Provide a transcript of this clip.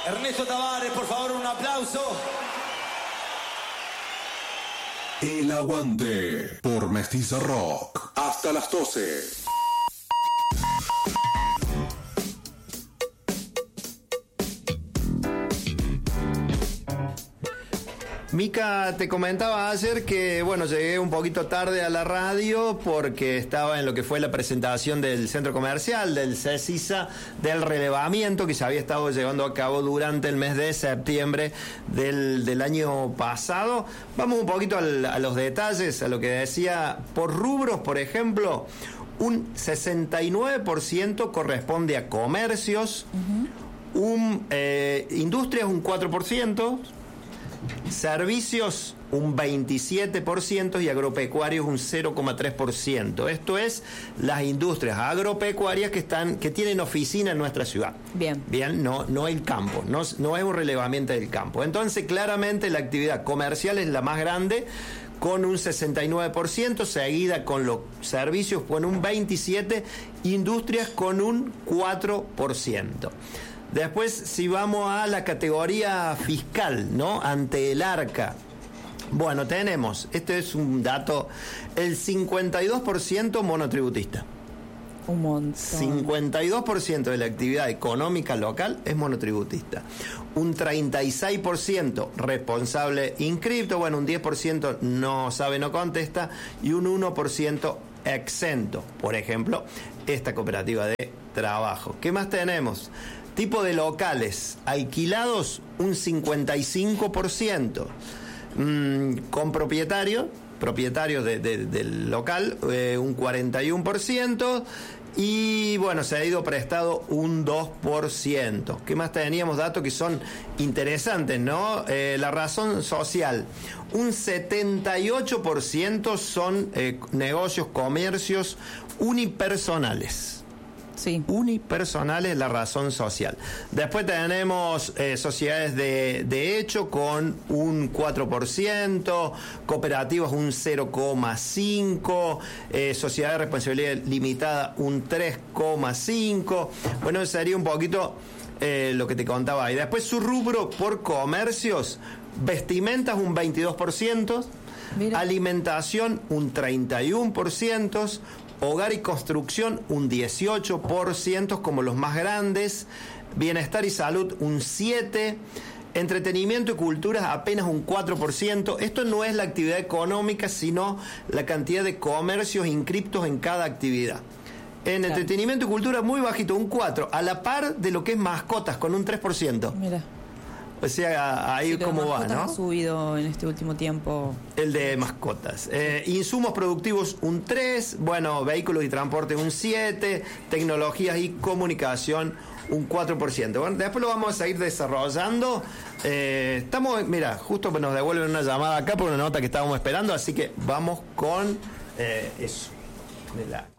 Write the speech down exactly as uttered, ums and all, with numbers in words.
Ernesto Tavares, por favor, un aplauso. El Aguante por Mestiza Rock. Hasta las doce. Mica, te comentaba ayer que, bueno, llegué un poquito tarde a la radio porque estaba en lo que fue la presentación del centro comercial, del CECISA, del relevamiento que se había estado llevando a cabo durante el mes de septiembre del, del año pasado. Vamos un poquito al, a los detalles, a lo que decía, por rubros, por ejemplo, un sesenta y nueve por ciento corresponde a comercios, uh-huh. un, eh, industrias un cuatro por ciento, servicios un veintisiete por ciento y agropecuarios un cero coma tres por ciento. Esto es las industrias agropecuarias que están que tienen oficina en nuestra ciudad. Bien. Bien, no, no el campo, no, no es un relevamiento del campo. Entonces, claramente la actividad comercial es la más grande, con un sesenta y nueve por ciento, seguida con los servicios con un veintisiete por ciento, industrias con un cuatro por ciento. Después, si vamos a la categoría fiscal, ¿no? Ante el ARCA. Bueno, tenemos, este es un dato, el cincuenta y dos por ciento monotributista. Un montón. cincuenta y dos por ciento de la actividad económica local es monotributista. Un treinta y seis por ciento responsable inscripto, bueno, un diez por ciento no sabe, no contesta, y un uno por ciento exento. Por ejemplo, esta cooperativa de trabajo. ¿Qué más tenemos? Tipo de locales alquilados, un cincuenta y cinco por ciento. Mm, con propietario, propietarios de, de, del local, eh, un cuarenta y uno por ciento. Y bueno, se ha ido prestado un dos por ciento. ¿Qué más teníamos? Datos que son interesantes, ¿no? Eh, la razón social. Un setenta y ocho por ciento son eh, negocios, comercios unipersonales. Sí. Unipersonales, la razón social. Después tenemos eh, sociedades de, de hecho con un cuatro por ciento, cooperativas un cero coma cinco por ciento, eh, sociedad de responsabilidad limitada un tres coma cinco por ciento. Bueno, eso sería un poquito eh, lo que te contaba ahí. Después su rubro por comercios, vestimentas un veintidós por ciento, Mira. Alimentación un treinta y uno por ciento, hogar y construcción un dieciocho por ciento como los más grandes, bienestar y salud un siete por ciento, entretenimiento y cultura apenas un cuatro por ciento. Esto no es la actividad económica, sino la cantidad de comercios inscriptos en cada actividad. En claro. Entretenimiento y cultura muy bajito, un cuatro por ciento, a la par de lo que es mascotas, con un tres por ciento. Mira. O sea, ahí sí, cómo va, ¿no? Ha subido en este último tiempo. El de mascotas. Eh, insumos productivos un tres, bueno, vehículos y transporte un siete, tecnologías y comunicación un cuatro por ciento. Bueno, después lo vamos a seguir desarrollando. Eh, estamos, mira, justo nos devuelven una llamada acá por una nota que estábamos esperando, así que vamos con eh, eso. De la